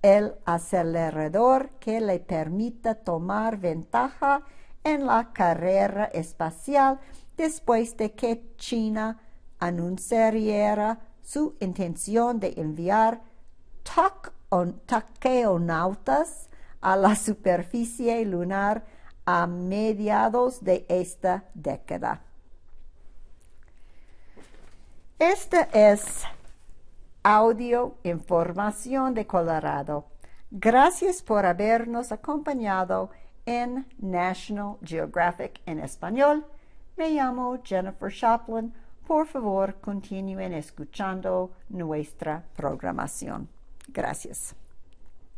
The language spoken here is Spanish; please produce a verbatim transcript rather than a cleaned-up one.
el acelerador que le permita tomar ventaja en la carrera espacial después de que China anunciara su intención de enviar taqueonautas a la superficie lunar a mediados de esta década. Esta es audio información de Colorado. Gracias por habernos acompañado en National Geographic en español. Me llamo Jennifer Chaplin. Por favor, continúen escuchando nuestra programación. Gracias.